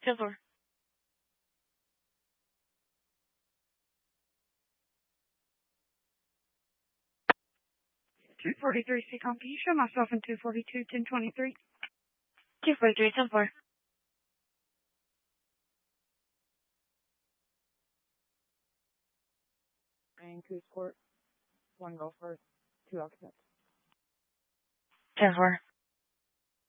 10-4. 243 Seacom. Can you show myself in 242 1023? 243, 10-4. And Coos Court, 1 Gulf First, 2 occupants. 10-4.